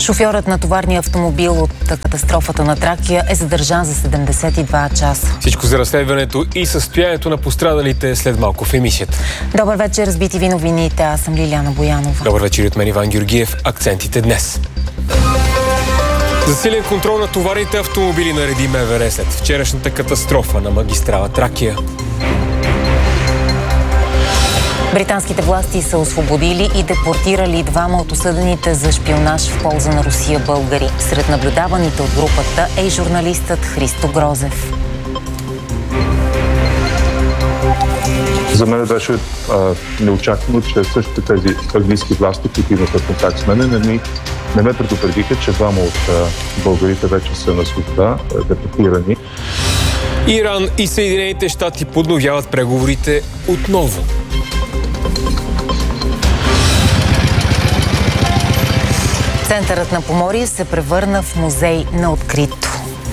Шофьорът на товарния автомобил от катастрофата на Тракия е задържан за 72 часа. Всичко за разследването и състоянието на пострадалите след малко в емисията. Добър вечер с BTV новините. Аз съм Лиляна Боянова. Добър вечер от мен, Иван Георгиев. Акцентите днес. Засилен контрол на товарните автомобили нареди МВР след вчерашната катастрофа на магистрала Тракия. Британските власти са освободили и депортирали двама от осъдените за шпионаж в полза на Русия българи. Сред наблюдаваните от групата е и журналистът Христо Грозев. За мен беше неочаквано, че същите тези английски власти, които имаха контакт с мен, не ме предупредиха, че двама от българите вече са на свобода, депортирани. Иран и Съединените щати подновяват преговорите отново. Центърът на Поморие се превърна в музей на открито.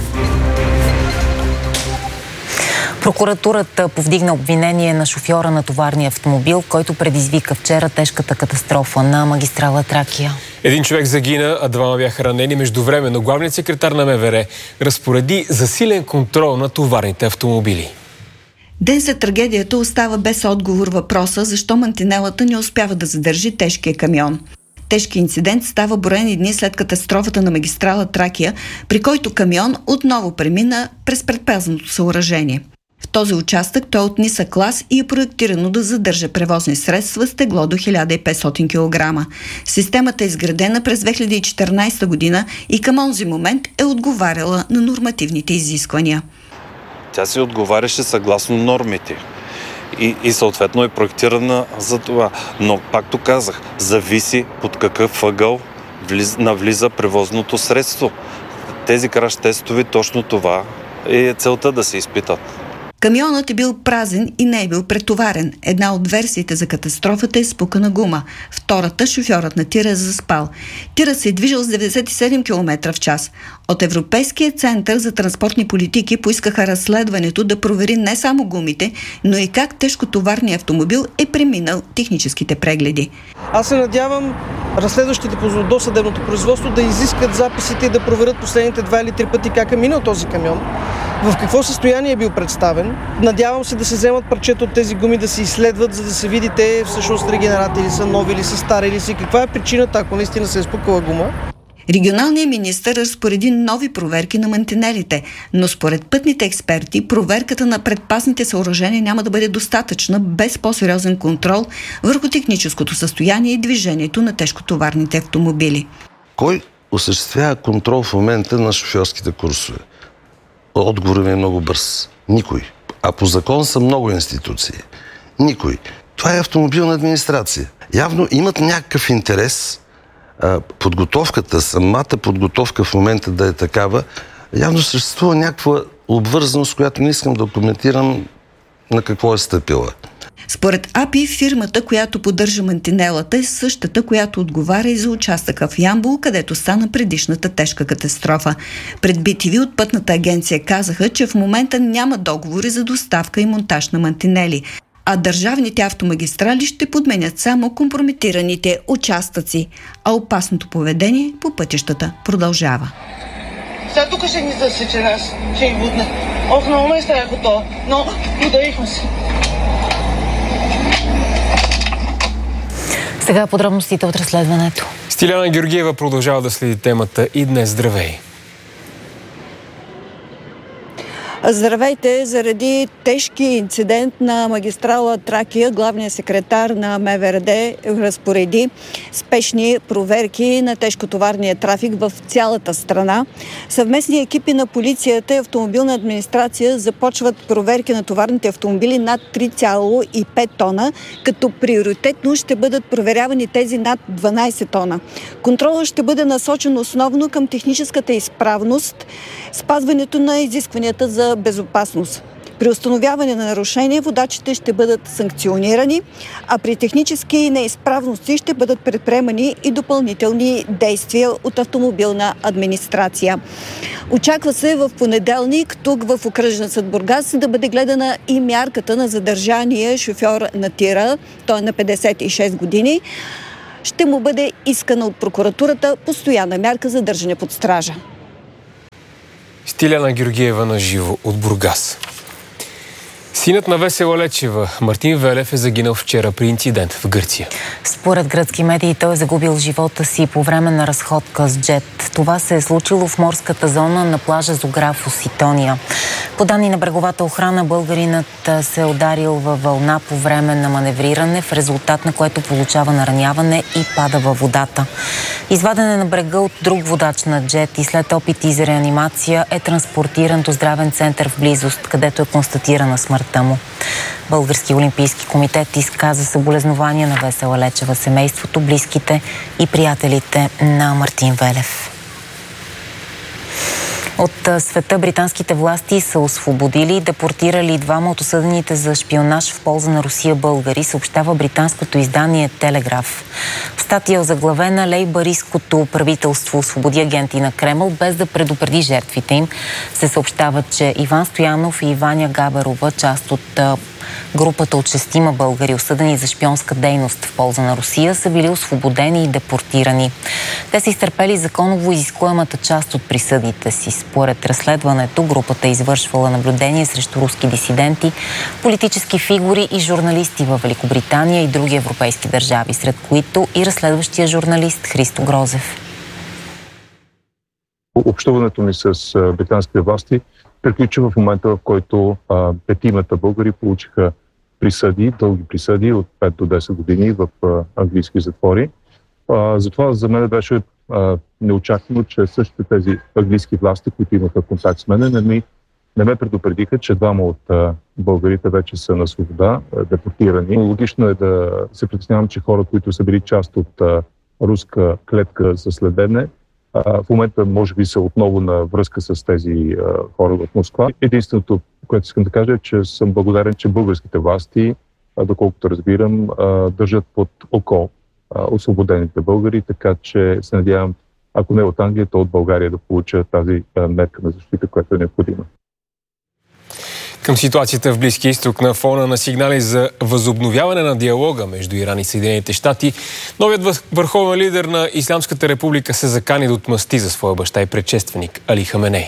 Прокуратурата повдигна обвинение на шофьора на товарния автомобил, който предизвика вчера тежката катастрофа на магистрала Тракия. Един човек загина, а двама бяха ранени. Междувременно главният секретар на МВР разпореди засилен контрол на товарните автомобили. Ден след трагедията остава без отговор въпроса защо мантинелата не успява да задържи тежкия камион. Тежки инцидент става броени дни след катастрофата на магистрала Тракия, при който камион отново премина през предпазното съоръжение. В този участък той е от нисък клас и е проектирано да задържа превозни средства с тегло до 1500 кг. Системата е изградена през 2014 година и към онзи момент е отговаряла на нормативните изисквания. Тя си отговаряше съгласно нормите. И съответно е проектирана за това. Но, както казах, зависи под какъв ъгъл навлиза превозното средство. Тези краш тестове, точно това е целта да се изпитат. Камионът е бил празен и не е бил претоварен. Една от версиите за катастрофата е спукана гума. Втората, шофьорът на тира е заспал. Тира се е движил с 97 км в час. От Европейския център за транспортни политики поискаха разследването да провери не само гумите, но и как тежкотоварният автомобил е преминал техническите прегледи. Аз се надявам разследващите по досъдебното производство да изискат записите и да проверят последните 2 или 3 пъти как е минал този камион, в какво състояние е бил представен. Надявам се да се вземат парчета от тези гуми, да се изследват, за да се види те всъщност регенерати ли са, нови ли са, стари ли са, каква е причината, ако наистина се е спукала гума. Регионалният министър разпореди нови проверки на мантинелите, но според пътните експерти проверката на предпазните съоръжения няма да бъде достатъчна без по-сериозен контрол върху техническото състояние и движението на тежкотоварните автомобили. Кой осъществява контрол в момента на шофьорските курсове? Отговорът ми е много бърз. Никой. А по закон са много институции. Никой. Това е автомобилна администрация. Явно имат някакъв интерес подготовката, самата подготовка в момента да е такава. Явно съществува някаква обвързаност, която не искам да коментирам на какво е стъпила. Според АПИ, фирмата, която поддържа мантинелата, е същата, която отговаря и за участъка в Ямбол, където стана предишната тежка катастрофа. Пред BTV от пътната агенция казаха, че в момента няма договори за доставка и монтаж на мантинели, а държавните автомагистрали ще подменят само компрометираните участъци, а опасното поведение по пътищата продължава. Сега тук ще ни засече нас, ще ни будне. Ох, много ме страх от това, но ударихме се. Сега подробностите от разследването. Стиляна Георгиева продължава да следи темата и днес. Здравей! Здравейте! Заради тежки инцидент на магистрала Тракия, главният секретар на МВР разпореди спешни проверки на тежкотоварния трафик в цялата страна. Съвместни екипи на полицията и автомобилна администрация започват проверки на товарните автомобили над 3,5 тона, като приоритетно ще бъдат проверявани тези над 12 тона. Контролът ще бъде насочен основно към техническата изправност, спазването на изискванията за безопасност. При установяване на нарушения водачите ще бъдат санкционирани, а при технически неизправности ще бъдат предприемани и допълнителни действия от автомобилна администрация. Очаква се в понеделник тук в окръжен съд Бургас да бъде гледана и мярката на задържания шофьор на тира. Той е на 56 години. ще му бъде искана от прокуратурата постоянна мярка за държане под стража. Стиляна Георгиева на живо от Бургас. Синът на Весела Лечева, Мартин Велев, е загинал вчера при инцидент в Гърция. Според гръцки медии той е загубил живота си по време на разходка с джет. Това се е случило в морската зона на плажа Зографос, Итония. По данни на бреговата охрана, българинът се е ударил във вълна по време на маневриране, в резултат на което получава нараняване и пада във водата. Изваден е на брега от друг водач на джет и след опити за реанимация е транспортиран до здравен център в близост, където е констатирана смъртта му. Български олимпийски комитет изказа съболезнования на Весела Лечева, семейството, близките и приятелите на Мартин Велев. От света британските власти са освободили и депортирали двама от осъдените за шпионаж в полза на Русия българи, съобщава британското издание Телеграф. В статия озаглавена "Лейбъристското правителство освободи агенти на Кремъл без да предупреди жертвите им", се съобщава, че Иван Стоянов и Ваня Габерова, част от групата от 6 българи, осъдени за шпионска дейност в полза на Русия, са били освободени и депортирани. Те са изтърпели законово изискуемата част от присъдите си. Според разследването, групата е извършвала наблюдение срещу руски дисиденти, политически фигури и журналисти във Великобритания и други европейски държави, сред които и разследващия журналист Христо Грозев. Общуването ми с британските власти приключи в момента, в който 5 българи получиха присъди, дълги присъди от 5 до 10 години в английски затвори. Затова за мен беше неочаквано, че същите тези английски власти, които имаха контакт с мен, не ме предупредиха, че двама от българите вече са на свобода, депортирани. Логично е да се притеснявам, че хора, които са били част от руска клетка за следене, в момента може би са отново на връзка с тези хора в Москва. Единственото, което искам да кажа, е, че съм благодарен, че българските власти, доколкото разбирам, държат под око освободените българи, така че се надявам, ако не от Англия, то от България да получа тази мерка на защита, която е необходима. Към ситуацията в Близкия изток на фона на сигнали за възобновяване на диалога между Иран и Съединените щати, новият върховен лидер на Ислямската република се закани да отмъсти за своя баща и предшественик Али Хаменей.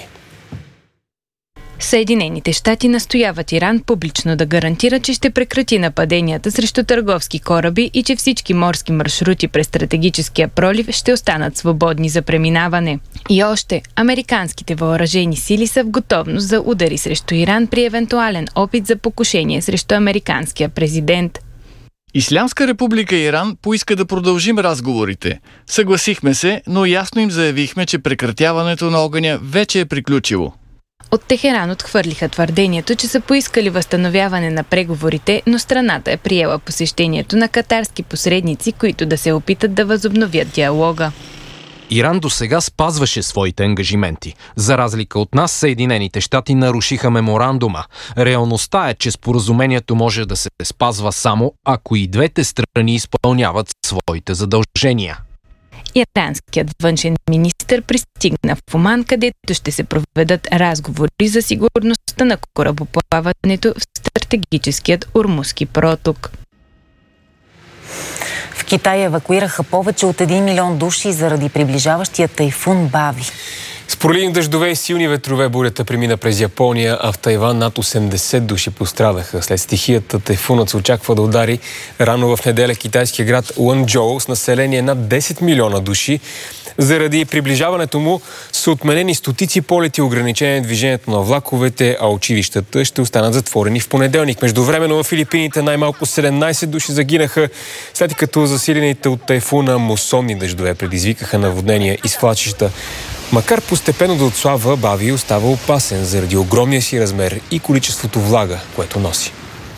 Съединените щати настояват Иран публично да гарантира, че ще прекрати нападенията срещу търговски кораби и че всички морски маршрути през стратегическия пролив ще останат свободни за преминаване. И още, американските въоръжени сили са в готовност за удари срещу Иран при евентуален опит за покушение срещу американския президент. Ислямска република Иран поиска да продължим разговорите. Съгласихме се, но ясно им заявихме, че прекратяването на огъня вече е приключило. От Техеран отхвърлиха твърдението, че са поискали възстановяване на преговорите, но страната е приела посещението на катарски посредници, които да се опитат да възобновят диалога. Иран досега спазваше своите ангажименти. За разлика от нас, Съединените щати нарушиха меморандума. Реалността е, че споразумението може да се спазва само ако и двете страни изпълняват своите задължения. Иранският външен министър пристигна в Оман, където ще се проведат разговори за сигурността на корабоплаването в стратегическият Ормузски проток. В Китай евакуираха повече от 1 милион души заради приближаващия тайфун Бави. С проливни дъждове и силни ветрове бурята премина през Япония, а в Тайван над 80 души пострадаха. След стихията тайфунът се очаква да удари рано в неделя китайския град Ланчжоу с население над 10 милиона души. Заради приближаването му са отменени стотици полети, ограничение движението на влаковете, а училищата ще останат затворени в понеделник. Междувременно в Филипините най-малко 17 души загинаха, след като засилените от тайфуна мусонни дъждове предизвикаха наводнения и свлачища. Макар постепенно да отслабва, Бави остава опасен заради огромния си размер и количеството влага, което носи.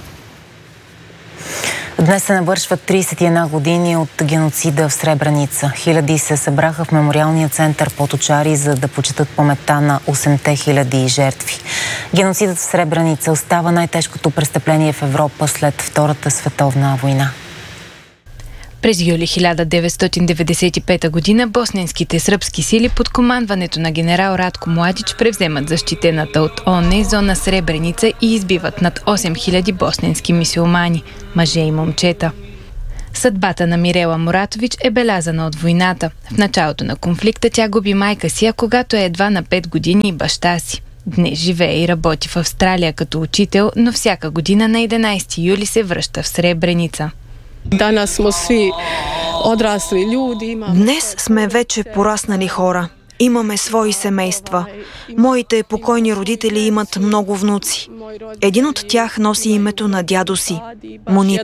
Днес се навършват 31 години от геноцида в Сребреница. Хиляди се събраха в мемориалния център под Очари, за да почетат паметта на 8 хиляди жертви. Геноцидът в Сребреница остава най-тежкото престъпление в Европа след Втората световна война. През юли 1995 година босненските сръбски сили под командването на генерал Радко Младич превземат защитената от ООН зона Сребреница и избиват над 8000 босненски мюсюлмани, мъже и момчета. Съдбата на Мирела Муратович е белязана от войната. В началото на конфликта тя губи майка си, а когато е едва на 5 години и баща си. Днес живее и работи в Австралия като учител, но всяка година на 11 юли се връща в Сребреница. Днес сме вече пораснали хора. Имаме свои семейства. Моите покойни родители имат много внуци. Един от тях носи името на дядо си – Муниб.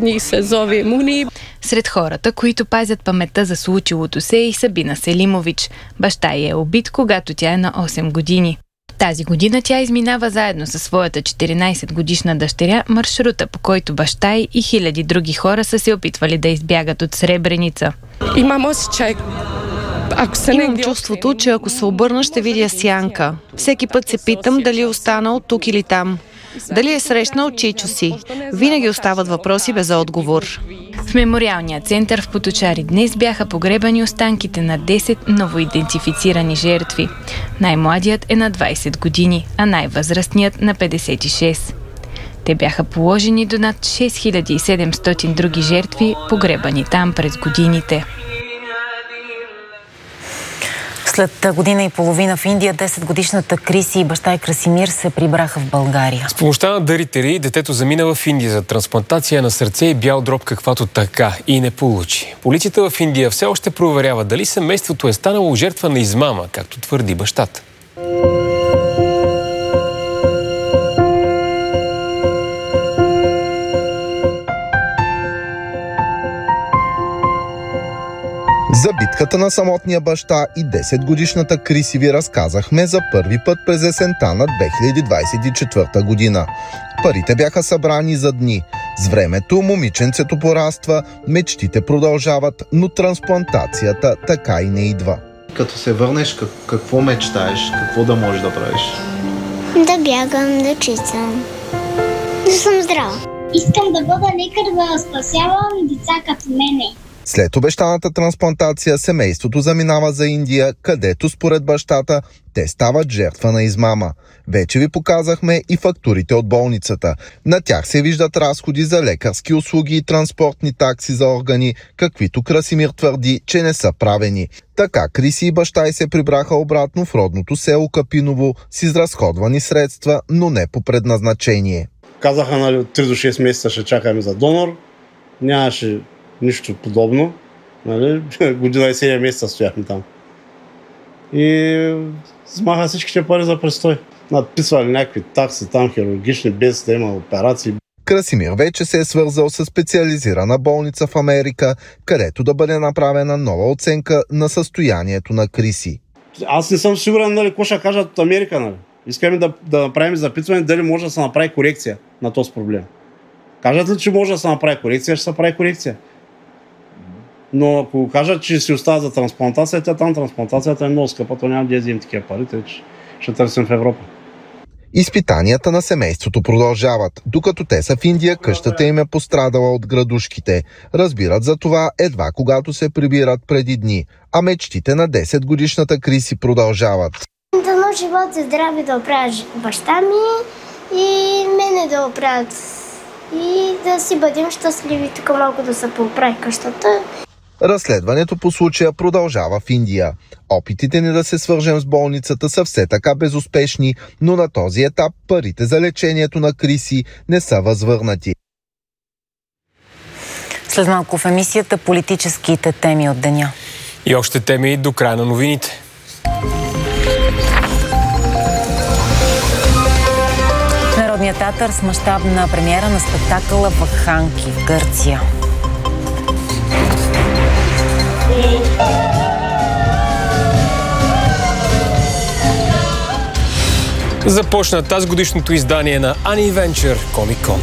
Сред хората, които пазят паметта за случилото се, е и Сабина Селимович. Баща ѝ е убит, когато тя е на 8 години. Тази година тя изминава заедно със своята 14-годишна дъщеря маршрута, по който баща ѝ и хиляди други хора са се опитвали да избягат от Сребреница. Имам чувството, че ако се обърна, ще видя сянка. Всеки път се питам дали е останал тук или там. Дали е срещнал чичо си. Винаги остават въпроси без отговор. В мемориалния център в Поточари днес бяха погребани останките на 10 новоидентифицирани жертви. Най-младият е на 20 години, а най-възрастният на 56. Те бяха положени до над 6700 други жертви, погребани там през годините. След година и половина в Индия 10-годишната Криси и баща и Красимир се прибраха в България. С помощта на дарители детето замина в Индия за трансплантация на сърце и бял дроб, каквато така и не получи. Полицията в Индия все още проверява дали семейството е станало жертва на измама, както твърди бащата. За битката на самотния баща и 10-годишната Криси ви разказахме за първи път през есента на 2024 година. Парите бяха събрани за дни. С времето момиченцето пораства, мечтите продължават, но трансплантацията така и не идва. Като се върнеш, какво мечтаеш? Какво да можеш да правиш? Да бягам, да читам. Да съм здрава. Искам да бъда лекар, да спасявам деца като мене. След обещаната трансплантация семейството заминава за Индия, където според бащата те стават жертва на измама. Вече ви показахме и фактурите от болницата. На тях се виждат разходи за лекарски услуги и транспортни такси за органи, каквито Красимир твърди, че не са правени. Така Криси и баща й се прибраха обратно в родното село Капиново с изразходвани средства, но не по предназначение. Казаха, нали, от 3 до 6 месеца ще чакаме за донор. Нямаше нищо подобно. Нали? Година и 7 месеца стояхме там. И смаха всичките пари за престой. Надписвали някакви такси там, хирургични, без да има операции. Красимир вече се е свързал с специализирана болница в Америка, където да бъде направена нова оценка на състоянието на Криси. Аз не съм сигурен, нали, какво ще кажат от Америка. Нали? Искаме да направим запитване дали може да се направи корекция на този проблем. Кажат ли, че може да се направи корекция, ще се прави корекция. Но ако кажат, че си остава за трансплантацията, там трансплантацията е много скъпа, то няма да вземем такива пари, тъй че ще търсим в Европа. Изпитанията на семейството продължават. Докато те са в Индия, къщата им е пострадала от градушките. Разбират за това едва когато се прибират преди дни. А мечтите на 10-годишната Криси продължават. Дано живот и здраве да оправят баща ми и мене да оправят. И да си бъдем щастливи, тук малко да се поправи къщата. Разследването по случая продължава в Индия. Опитите ни да се свържем с болницата са все така безуспешни, но на този етап парите за лечението на Криси не са възвърнати. След малко в емисията политическите теми от деня. И още теми до края на новините. Народният театър с мащабна премиера на спектакъла Вакханки в Гърция. Започна тази годишното издание на Ани-Венчър Комик-Кон.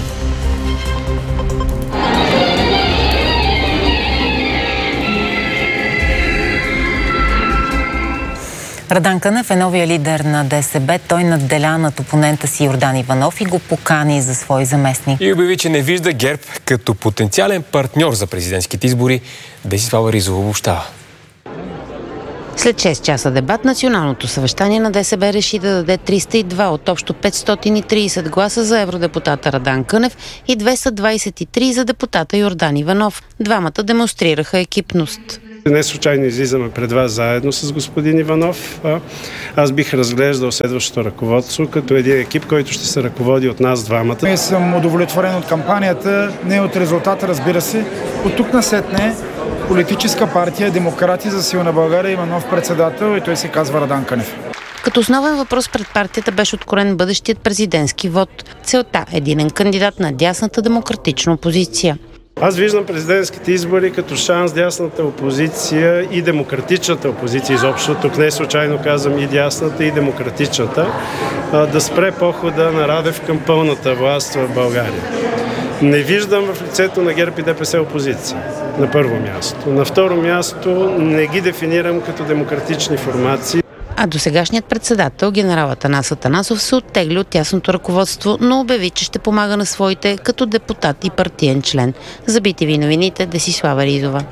Радан Кънев е новия лидер на ДСБ. Той надделя над опонента си Йордан Иванов и го покани за свой заместник. И обяви, че не вижда ГЕРБ като потенциален партньор за президентските избори. Десислава Ризова обобщава. След 6 часа дебат, Националното съвещание на ДСБ реши да даде 302 от общо 530 гласа за евродепутата Радан Кънев и 223 за депутата Йордан Иванов. Двамата демонстрираха екипност. Не случайно излизаме пред вас заедно с господин Иванов. Аз бих разглеждал следващото ръководство като един екип, който ще се ръководи от нас двамата. Ние съм удовлетворен от кампанията, не от резултата, разбира се. От тук насетне политическа партия Демократи за силна България има нов председател и той се казва Радан Кънев. Като основен въпрос пред партията беше откорен бъдещият президентски вод. Целта – единен кандидат на дясната демократична опозиция. Аз виждам президентските избори като шанс дясната опозиция и демократичната опозиция изобщо, тук не случайно казвам и дясната, и демократичната, да спре похода на Радев към пълната власт в България. Не виждам в лицето на ГЕРБ и ДПС опозиция, на първо място. На второ място не ги дефинирам като демократични формации. А досегашният председател, генерал Атанас Атанасов, се оттегли от тясното ръководство, но обяви, че ще помага на своите като депутат и партиен член. За BTV новините, Десислава Ризова.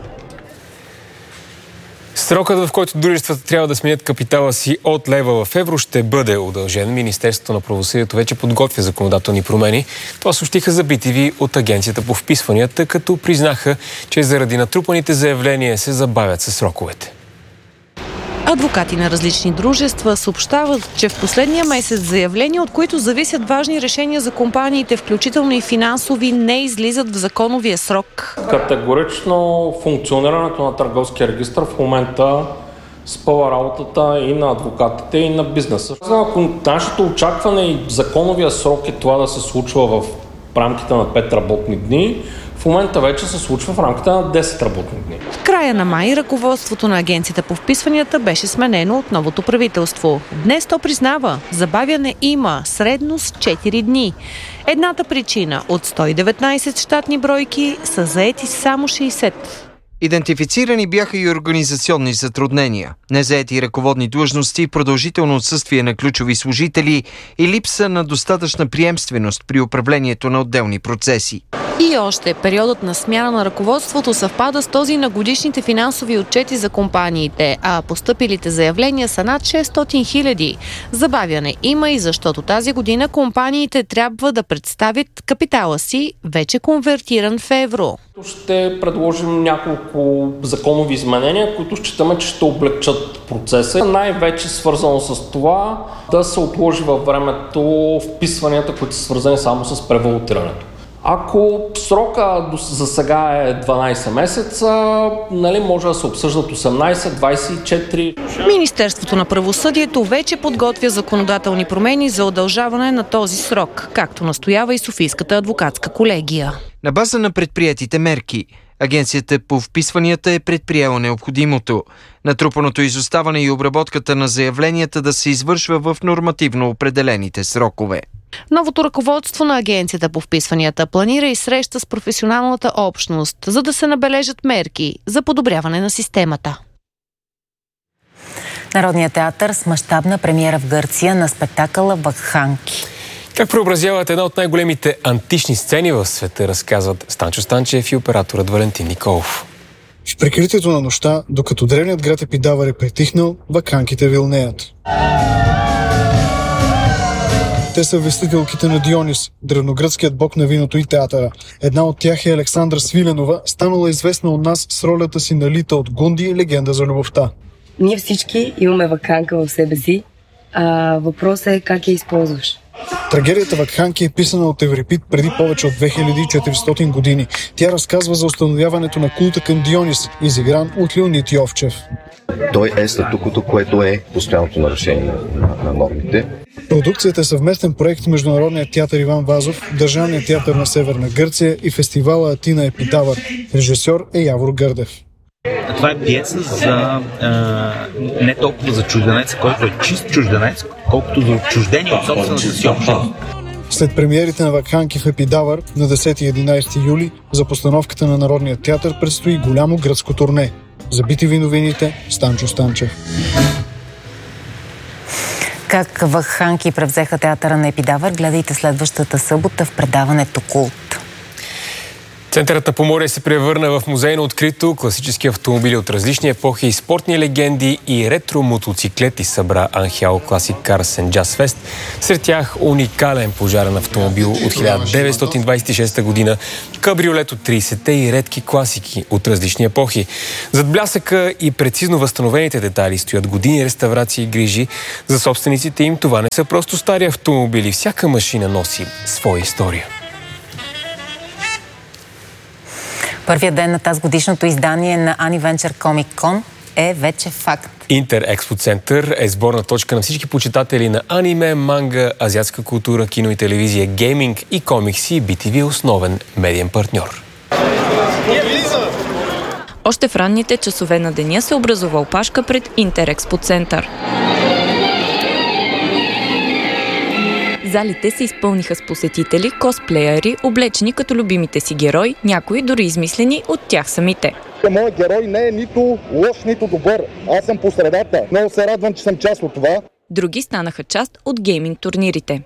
Срокът, в който дружествата трябва да сменят капитала си от лева в евро, ще бъде удължен. Министерството на правосъдието вече подготвя законодателни промени. Това съобщиха за BTV от Агенцията по вписванията, като признаха, че заради натрупаните заявления се забавят със сроковете. Адвокати на различни дружества съобщават, че в последния месец заявления, от които зависят важни решения за компаниите, включително и финансови, не излизат в законовия срок. Категорично функционирането на търговския регистър в момента спъва работата и на адвокатите, и на бизнеса. Ако нашето очакване и законовия срок е това да се случва в рамките на 5 работни дни, в момента вече се случва в рамките на 10 работни дни. В края на май ръководството на Агенцията по вписванията беше сменено от новото правителство. Днес то признава, забавяне има, средно с 4 дни. Едната причина – от 119 щатни бройки са заети само 60. Идентифицирани бяха и организационни затруднения, незаети ръководни длъжности, продължително отсъствие на ключови служители и липса на достатъчна приемственост при управлението на отделни процеси. И още, периодът на смяна на ръководството съвпада с този на годишните финансови отчети за компаниите, а постъпилите заявления са над 600 000. Забавяне има и защото тази година компаниите трябва да представят капитала си, вече конвертиран в евро. Ще предложим няколко законови изменения, които считаме, че ще облегчат процеса. Най-вече свързано с това да се отложи във времето вписванията, които са свързани само с превалутирането. Ако срока за сега е 12 месеца, може да се обсъждат 18, 24. Министерството на правосъдието вече подготвя законодателни промени за удължаване на този срок, както настоява и Софийската адвокатска колегия. На база на предприетите мерки, Агенцията по вписванията е предприела необходимото. Натрупаното изоставане и обработката на заявленията да се извършва в нормативно определените срокове. Новото ръководство на Агенцията по вписванията планира и среща с професионалната общност, за да се набележат мерки за подобряване на системата. Народният театър с мащабна премиера в Гърция на спектакъла Вакханки. Как преобразяват една от най-големите антични сцени в света, разказват Станчо Станчев и операторът Валентин Николов. В прикритието на нощта, докато древният град Епидавър е притихнал, вакханките вилнеят. Те са вестителките на Дионис, древногръцкият бог на виното и театъра. Една от тях е Александра Свиленова, станала известна от нас с ролята си на Лита от Гунди, легенда за любовта. Ние всички имаме вакханка в себе си, а въпросът е как я използваш. Трагедията Вакханки е писана от Еврипид преди повече от 2400 години. Тя разказва за установяването на култа към Дионис, изигран от Леонид Йовчев. Той е статуквото, което е постоянното нарушение на нормите. Продукцията е съвместен проект между Народният театър Иван Вазов, Държавният театър на Северна Гърция и фестивала Атина Епидавър. Режисьор е Явор Гърдев. Това е пиеса за не толкова за чужденец, който е чист чужденец, колкото за отчуждение от собствената си общност. След премиерите на Вакханки в Епидавър на 10 и 11 юли за постановката на Народния театър предстои голямо гръцко турне. За BTV новините, Станчо Станчев. Как Вакханки превзеха театъра на Епидавър, гледайте следващата събота в предаването Култ. Центърът на Поморие се превърна в музей на открито, класически автомобили от различни епохи, спортни легенди и ретро-мотоциклети събра Анхяо Classic Cars and Jazz Fest. Сред тях уникален пожарен автомобил от 1926 година, кабриолет от 30-те и редки класики от различни епохи. Зад блясъка и прецизно възстановените детайли стоят години реставрации и грижи. За собствениците им това не са просто стари автомобили. Всяка машина носи своя история. Първият ден на тази годишното издание на Ани-Венчър Комик Кон е вече факт. Интер Експо Център е сборна точка на всички почитатели на аниме, манга, азиатска култура, кино и телевизия, гейминг и комикси. BTV основен медиен партньор. Още в ранните часове на деня се образува опашка пред Интер Експо Център. Залите се изпълниха с посетители, косплеери, облечени като любимите си герои, някои дори измислени от тях самите. Моят герой не е нито лош, нито добър. Аз съм по средата. Много се радвам, че съм част от това. Други станаха част от гейминг турнирите.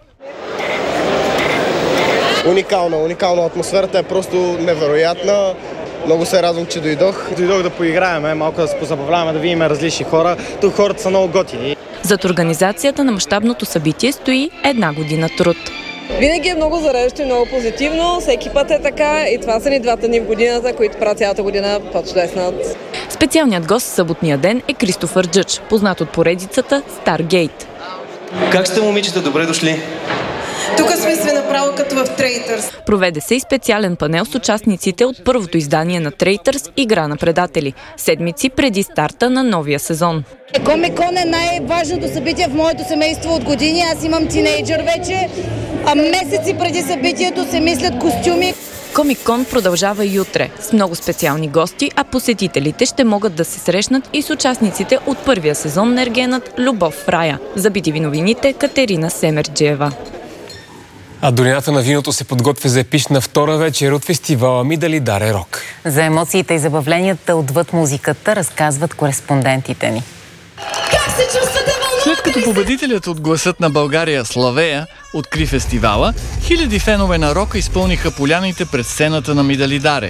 Уникална. Атмосферата е просто невероятна. Много се радвам, че дойдох. Дойдох да поиграем, малко да се позабавляваме, да видим различни хора. Тук хората са много готини. Зад организацията на мащабното събитие стои една година труд. Винаги е много зареждащо и много позитивно. Всеки път е така и това са ни 2 дни в годината, които правят цялата година по-чудеснат. Специалният гост съботния ден е Кристофър Джъдж, познат от поредицата Stargate. Как сте, момичета? Добре дошли! Тук сме направо като в Traitors. Проведе се и специален панел с участниците от първото издание на Traitors Игра на предатели, седмици преди старта на новия сезон. Комик-кон е най-важното събитие в моето семейство от години. Аз имам тинейджър вече, а месеци преди събитието се мислят костюми. Комик-кон продължава и утре с много специални гости, а посетителите ще могат да се срещнат и с участниците от първия сезон на Ергенът Любов в рая. За BTV новините Катерина Семерджиева. А долината на виното се подготвя за епична втора вечер от фестивала Мидалидаре Рок. За емоциите и забавленията отвъд музиката разказват кореспондентите ни. Как се чувствате, вълнувани? След като победителят от Гласът на България Славея откри фестивала, хиляди фенове на рока изпълниха поляните пред сцената на Мидалидаре.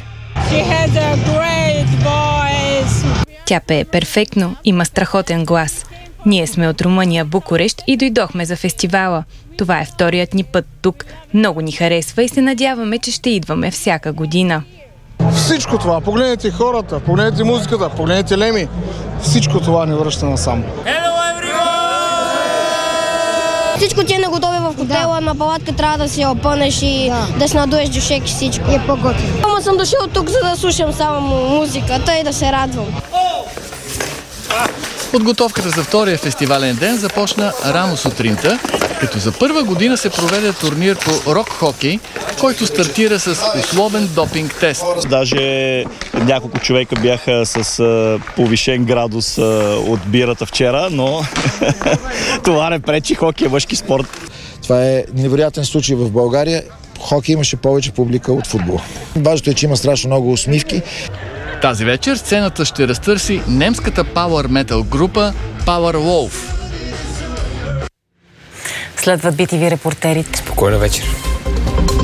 Тя пее перфектно, има страхотен глас. Ние сме от Румъния, Букурещ и дойдохме за фестивала. Това е вторият ни път тук. Много ни харесва и се надяваме, че ще идваме всяка година. Всичко това, погледнете хората, погледнете музиката, погледнете Леми. Всичко това ни връща насам. Всичко ти е наготове в хотела, на палатка трябва да си опънеш и да си надуеш дюшек и всичко. Е по-готино. Ама съм дошъл тук, за да слушам само музиката и да се радвам. Подготовката за втория фестивален ден започна рано сутринта, като за първа година се проведе турнир по рок-хокей, който стартира с условен допинг тест. Даже няколко човека бяха с повишен градус от бирата вчера, но това не пречи, хокей е мъжки спорт. Това е невероятен случай в България. Хокей имаше повече публика от футбол. Важното е, че има страшно много усмивки. Тази вечер сцената ще разтърси немската пауър метал група Powerwolf. Следват BTV репортерите. Спокойна вечер.